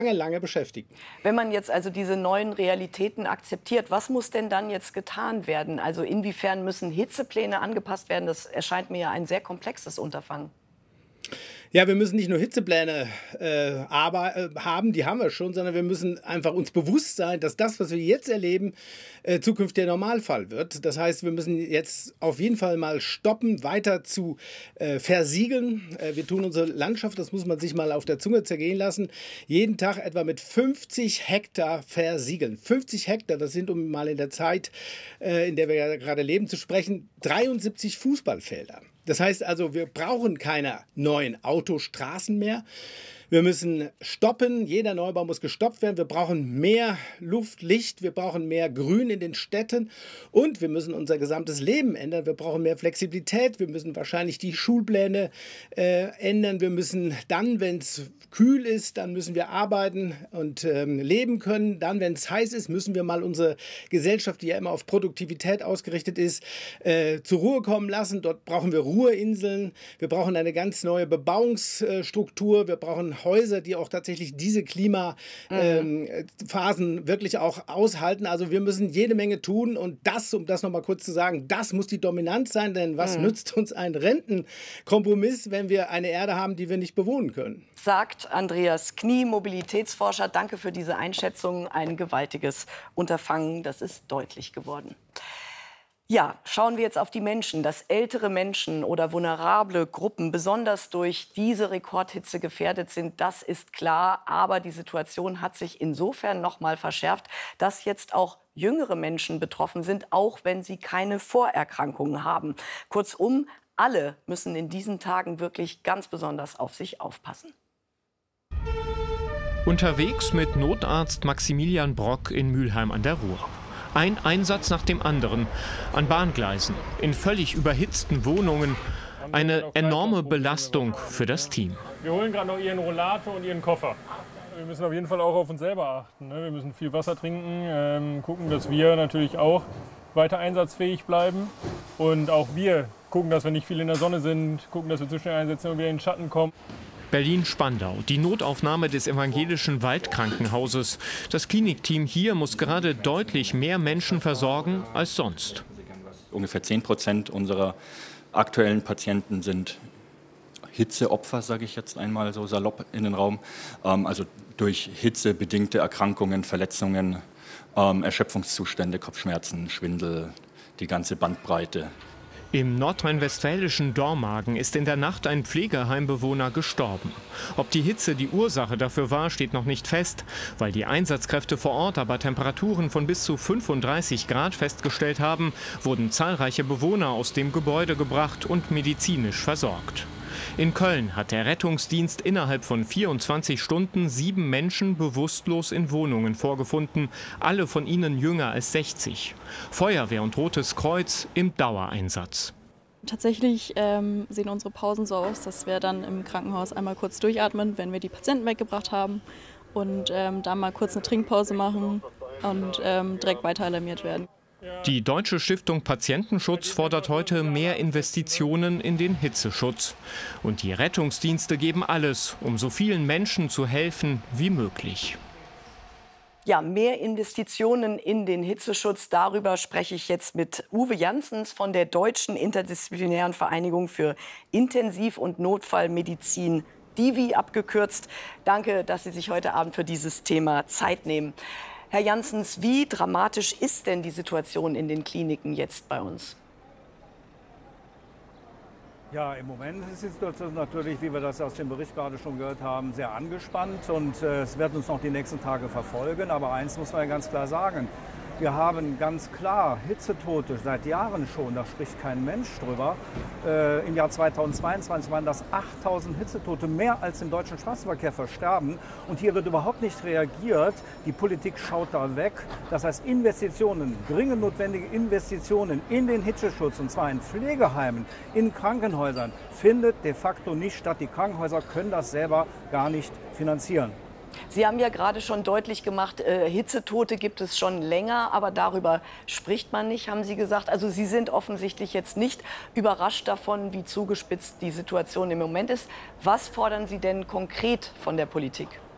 lange beschäftigen. Wenn man jetzt also diese neuen Realitäten akzeptiert, was muss denn dann jetzt getan werden? Also inwiefern müssen Hitzepläne angepasst werden? Das erscheint mir ja ein sehr komplexes Unterfangen. Ja, wir müssen nicht nur Hitzepläne haben, die haben wir schon, sondern wir müssen einfach uns bewusst sein, dass das, was wir jetzt erleben, zukünftig der Normalfall wird. Das heißt, wir müssen jetzt auf jeden Fall mal stoppen, weiter zu versiegeln. Wir tun unsere Landschaft, das muss man sich mal auf der Zunge zergehen lassen, jeden Tag etwa mit 50 Hektar versiegeln. 50 Hektar, das sind, um mal in der Zeit, in der wir ja gerade leben, zu sprechen, 73 Fußballfelder. Das heißt also, wir brauchen keine neuen Autostraßen mehr. Wir müssen stoppen, jeder Neubau muss gestoppt werden. Wir brauchen mehr Luft, Licht, wir brauchen mehr Grün in den Städten und wir müssen unser gesamtes Leben ändern. Wir brauchen mehr Flexibilität, wir müssen wahrscheinlich die Schulpläne ändern. Wir müssen dann, wenn es kühl ist, dann müssen wir arbeiten und leben können. Dann, wenn es heiß ist, müssen wir mal unsere Gesellschaft, die ja immer auf Produktivität ausgerichtet ist, zur Ruhe kommen lassen. Dort brauchen wir Ruheinseln, wir brauchen eine ganz neue Bebauungsstruktur, wir brauchen Häuser, die auch tatsächlich diese Klimaphasen wirklich auch aushalten. Also wir müssen jede Menge tun und das, um das noch mal kurz zu sagen, das muss die Dominanz sein, denn was nützt uns ein Rentenkompromiss, wenn wir eine Erde haben, die wir nicht bewohnen können? Sagt Andreas Knie, Mobilitätsforscher. Danke für diese Einschätzung. Ein gewaltiges Unterfangen, das ist deutlich geworden. Ja, schauen wir jetzt auf die Menschen, dass ältere Menschen oder vulnerable Gruppen besonders durch diese Rekordhitze gefährdet sind, das ist klar. Aber die Situation hat sich insofern noch mal verschärft, dass jetzt auch jüngere Menschen betroffen sind, auch wenn sie keine Vorerkrankungen haben. Kurzum, alle müssen in diesen Tagen wirklich ganz besonders auf sich aufpassen. Unterwegs mit Notarzt Maximilian Brock in Mülheim an der Ruhr. Ein Einsatz nach dem anderen, an Bahngleisen, in völlig überhitzten Wohnungen. Eine enorme Belastung für das Team. Wir holen gerade noch Ihren Rollator und Ihren Koffer. Wir müssen auf jeden Fall auch auf uns selber achten. Wir müssen viel Wasser trinken, gucken, dass wir natürlich auch weiter einsatzfähig bleiben. Und auch wir gucken, dass wir nicht viel in der Sonne sind, gucken, dass wir zu schnell einsetzen und wieder in den Schatten kommen. Berlin-Spandau, die Notaufnahme des Evangelischen Waldkrankenhauses. Das Klinikteam hier muss gerade deutlich mehr Menschen versorgen als sonst. Ungefähr 10% unserer aktuellen Patienten sind Hitzeopfer, sage ich jetzt einmal so salopp in den Raum. Also durch Hitze bedingte Erkrankungen, Verletzungen, Erschöpfungszustände, Kopfschmerzen, Schwindel, die ganze Bandbreite. Im nordrhein-westfälischen Dormagen ist in der Nacht ein Pflegeheimbewohner gestorben. Ob die Hitze die Ursache dafür war, steht noch nicht fest. Weil die Einsatzkräfte vor Ort aber Temperaturen von bis zu 35 Grad festgestellt haben, wurden zahlreiche Bewohner aus dem Gebäude gebracht und medizinisch versorgt. In Köln hat der Rettungsdienst innerhalb von 24 Stunden 7 Menschen bewusstlos in Wohnungen vorgefunden, alle von ihnen jünger als 60. Feuerwehr und Rotes Kreuz im Dauereinsatz. Tatsächlich sehen unsere Pausen so aus, dass wir dann im Krankenhaus einmal kurz durchatmen, wenn wir die Patienten weggebracht haben und dann mal kurz eine Trinkpause machen und direkt weiter alarmiert werden. Die Deutsche Stiftung Patientenschutz fordert heute mehr Investitionen in den Hitzeschutz. Und die Rettungsdienste geben alles, um so vielen Menschen zu helfen wie möglich. Ja, mehr Investitionen in den Hitzeschutz. Darüber spreche ich jetzt mit Uwe Janssens von der Deutschen Interdisziplinären Vereinigung für Intensiv- und Notfallmedizin, DIVI abgekürzt. Danke, dass Sie sich heute Abend für dieses Thema Zeit nehmen. Herr Janssens, wie dramatisch ist denn die Situation in den Kliniken jetzt bei uns? Ja, im Moment ist die Situation natürlich, wie wir das aus dem Bericht gerade schon gehört haben, sehr angespannt und es wird uns noch die nächsten Tage verfolgen. Aber eins muss man ja ganz klar sagen. Wir haben ganz klar Hitzetote seit Jahren schon, da spricht kein Mensch drüber. Im Jahr 2022 waren das 8000 Hitzetote, mehr als im deutschen Straßenverkehr versterben. Und hier wird überhaupt nicht reagiert. Die Politik schaut da weg. Das heißt, Investitionen, dringend notwendige Investitionen in den Hitzeschutz, und zwar in Pflegeheimen, in Krankenhäusern, findet de facto nicht statt. Die Krankenhäuser können das selber gar nicht finanzieren. Sie haben ja gerade schon deutlich gemacht, Hitzetote gibt es schon länger, aber darüber spricht man nicht, haben Sie gesagt. Also Sie sind offensichtlich jetzt nicht überrascht davon, wie zugespitzt die Situation im Moment ist. Was fordern Sie denn konkret von der Politik?